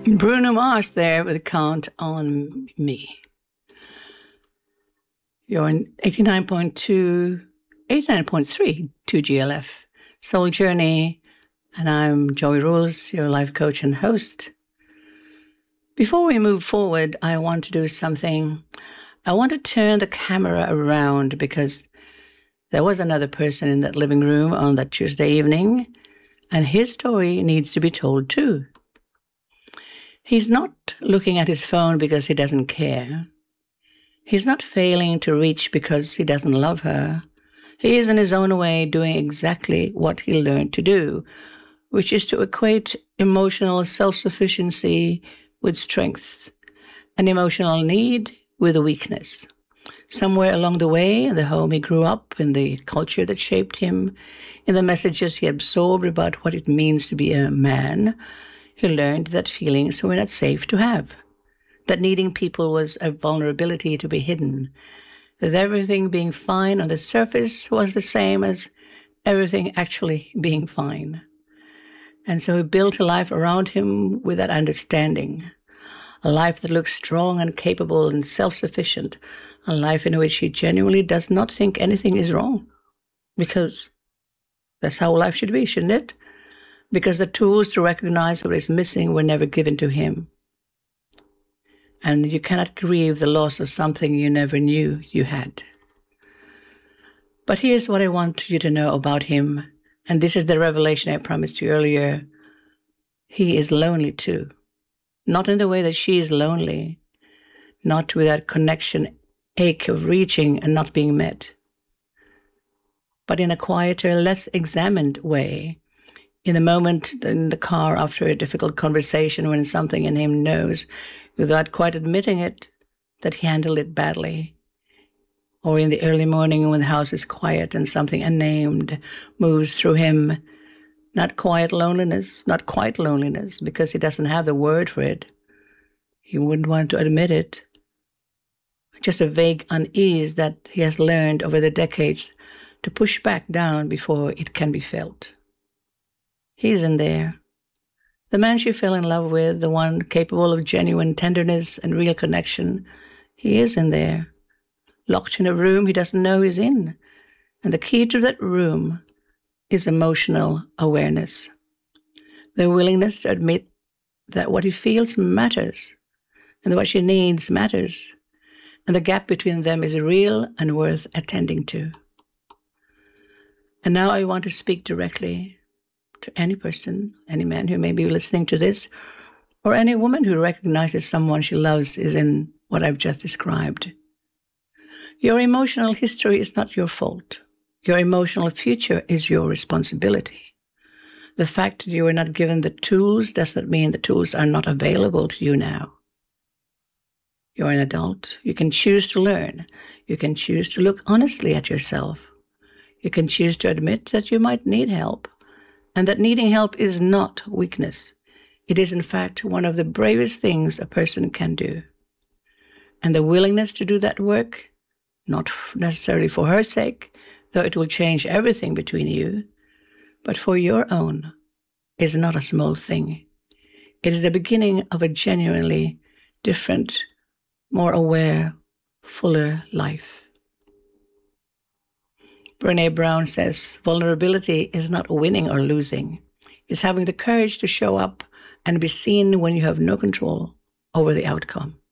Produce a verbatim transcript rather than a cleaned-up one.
Bruno Mars there with Count on Me. You're in eighty-nine point two, eighty-nine point three, two G L F, Soul Journey, and I'm Joey Rules, your life coach and host. Before we move forward, I want to do something. I want to turn the camera around because there was another person in that living room on that Tuesday evening, and his story needs to be told too. He's not looking at his phone because he doesn't care. He's not failing to reach because he doesn't love her. He is in his own way doing exactly what he learned to do, which is to equate emotional self-sufficiency with strength, an emotional need with a weakness. Somewhere along the way, in the home he grew up, in the culture that shaped him, in the messages he absorbed about what it means to be a man, he learned that feelings were not safe to have, that needing people was a vulnerability to be hidden, that everything being fine on the surface was the same as everything actually being fine. And so he built a life around him with that understanding, a life that looks strong and capable and self-sufficient, a life in which he genuinely does not think anything is wrong, because that's how life should be, shouldn't it? Because the tools to recognize what is missing were never given to him. And you cannot grieve the loss of something you never knew you had. But here's what I want you to know about him, and this is the revelation I promised you earlier. He is lonely too. Not in the way that she is lonely, not with that connection ache of reaching and not being met, but in a quieter, less examined way. In the moment in the car after a difficult conversation when something in him knows, without quite admitting it, that he handled it badly. Or in the early morning when the house is quiet and something unnamed moves through him. Not quiet loneliness, not quite loneliness, because he doesn't have the word for it. He wouldn't want to admit it. Just a vague unease that he has learned over the decades to push back down before it can be felt. He's in there. The man she fell in love with, the one capable of genuine tenderness and real connection, he is in there. Locked in a room he doesn't know he's in. And the key to that room is emotional awareness. The willingness to admit that what he feels matters, and what she needs matters, and the gap between them is real and worth attending to. And now I want to speak directly to any person, any man who may be listening to this, or any woman who recognizes someone she loves is in what I've just described. Your emotional history is not your fault. Your emotional future is your responsibility. The fact that you were not given the tools does not mean the tools are not available to you now. You're an adult. You can choose to learn. You can choose to look honestly at yourself. You can choose to admit that you might need help, and that needing help is not weakness. It is, in fact, one of the bravest things a person can do. And the willingness to do that work, not necessarily for her sake, though it will change everything between you, but for your own, is not a small thing. It is the beginning of a genuinely different, more aware, fuller life. Brené Brown says, vulnerability is not winning or losing. It's having the courage to show up and be seen when you have no control over the outcome.